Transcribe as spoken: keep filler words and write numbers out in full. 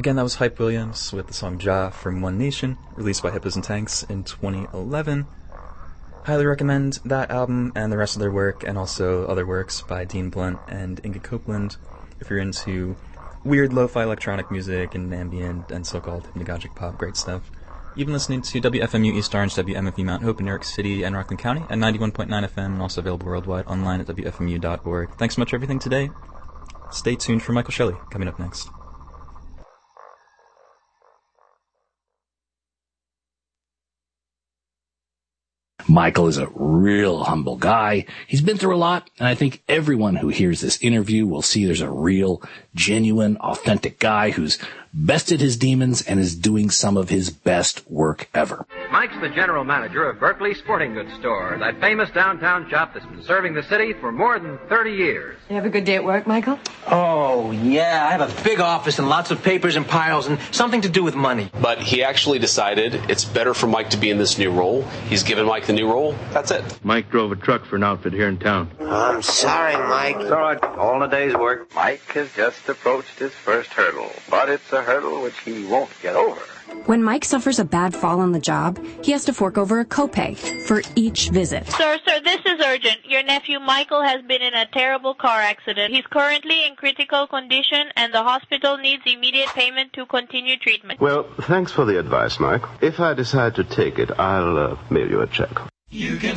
Again, that was Hype Williams with the song Ja from One Nation, released by Hippos and Tanks in twenty eleven. Highly recommend that album and the rest of their work, and also other works by Dean Blunt and Inga Copeland, if you're into weird lo-fi electronic music and ambient and so-called hypnagogic pop. Great stuff. You've been listening to W F M U East Orange, W M F U Mount Hope in New York City and Rockland County at ninety-one point nine F M, and also available worldwide online at W F M U dot org. Thanks so much for everything today. Stay tuned for Michael Shelley coming up next. Michael is a real humble guy. He's been through a lot, and I think everyone who hears this interview will see there's a real, genuine, authentic guy who's bested his demons and is doing some of his best work ever. Mike's the general manager of Berkeley Sporting Goods Store, that famous downtown shop that's been serving the city for more than thirty years. You have a good day at work, Michael? Oh, yeah. I have a big office and lots of papers and piles and something to do with money. But he actually decided it's better for Mike to be in this new role. He's given Mike the new role. That's it. Mike drove a truck for an outfit here in town. I'm sorry, Mike. It's all right. All in a day's work. Mike has just approached his first hurdle, but it's a hurdle which he won't get over. When Mike suffers a bad fall on the job, he has to fork over a copay for each visit. Sir, sir, this is urgent. Your nephew Michael has been in a terrible car accident. He's currently in critical condition, and the hospital needs immediate payment to continue treatment. Well, thanks for the advice, Mike. If I decide to take it, I'll uh, mail you a check. You can